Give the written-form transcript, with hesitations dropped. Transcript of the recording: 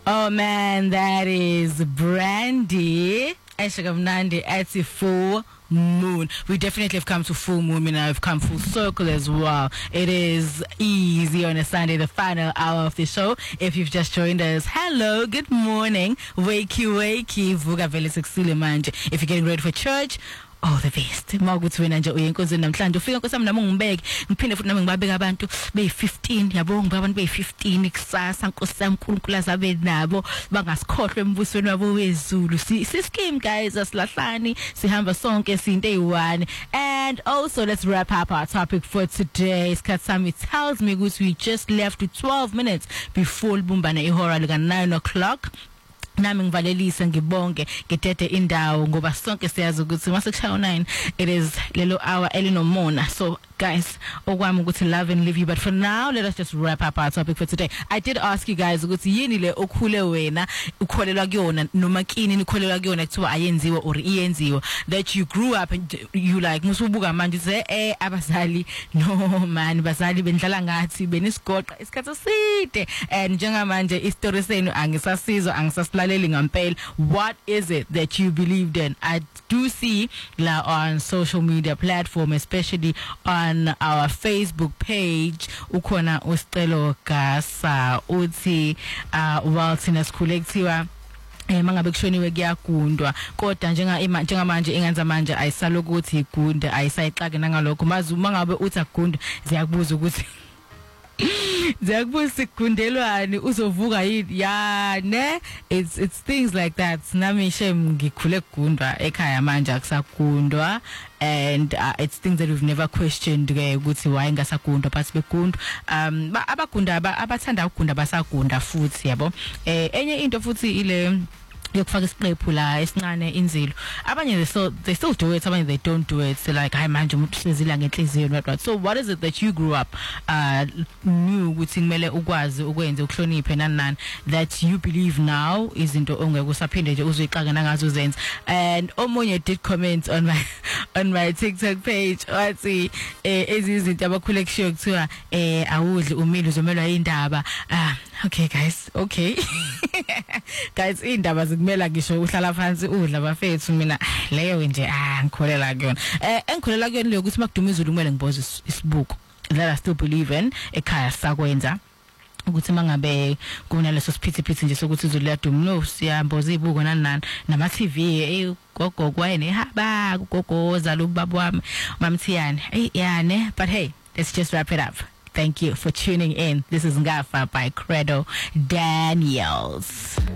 Oh man, that is Brandy. Eshakamnandi at the full moon. We definitely have come to full moon, and I've come full circle as well. It is easy on a Sunday, the final hour of the show. If you've just joined us, hello, good morning. Wakey, vuka vele sekusile manje. If you're getting ready for church, oh the best. Mawukuthi wena nje uyenkonzweni namhlanje ufika nkosami nami ngibeke ngiphinde futhi nami ngibabeka abantu be15 yabo ngiba abantu be15 kusasa nkosami uNkulunkulu azabe nabo bangasikhohlwe embusweni wabo wezulu siskim guys asilahlani sihamba sonke sinto eyi1. And also let's wrap up our topic for today. Skatsami tells me we just left with 12 minutes before libumbana ihora lika 9 o'clock. Nami ngivalelisa ngibonke ngithethe indawo ngoba sonke siyazi ukuthi masekushaya 9 it is lelo hour elinomona. So guys, okwami ukuthi love and leave you, but for now let us just wrap up our topic for today. I did ask you guys ukuthi yini le okhule wena ukholelwa kuyona noma kini nikholelwa kuyona kuthiwa ayenziwe or iyenziwe, that you grew up and you like musubuka manje uze abazali no man bazali bendlala ngathi benisigoqa isikhathi eside and njengamanje istory senu angisasizwa angisasilaleli ngampela. What is it that you believed in? I do see la on social media platform, especially on our Facebook page, ukhona usicelo gasa uthi walthina sikhule kuthiwa mangabe kushoniwe kuyagundwa kodwa njengamanje engenza manje ayisalokuthi igunda ayisayixake nangalokho mangabe uthi agundwa ziyakubuza ukuthi Zakbusi kundelwani uzovuka yini ya ne. It's things like that. Nami shem ngikhule kugundwa ekhaya manje akusagundwa, and it's things that we've never questioned ukuthi why ngasagundwa but begundwa abagunda abathanda ukugunda basagunda futhi yabo. Enye into futhi ile yokufaka isiqephu la esincane inzilo abanye they still do it, abanye they don't do it. So like hayi manje umuntu uhlezila ngenhliziyo what. So what is it that you grew up knew ukuthi kumele ukwazi ukwenza ukuhloniphe nani that you believe now izinto ongeke usaphinde nje uzoyixaka nangazo uzenza? And omunye did comment on my TikTok page wathi izinto abakhule kushiyo kuthiwa awudli umile uzomelwa indaba. Okay guys, okay guys, indaba zikumela ngisho uhlala phansi udla bafethu mina leyo nje ngikholela kuyona. Engikholela kuyona leyo ukuthi makuduma izulu kumele ngiboze isibuko that I still believe in ekhaya sakwenza ukuthi mangabe kunaleso siphithiphithi nje sokuthi izulu liyaduma no siyamboza ibuko nani nama TV gogo kwayene haba kugogoza lo baba wami mamthiyane yane. But hey, let's just wrap it up. Thank you for tuning in. This is Ngafa by Credo Daniels.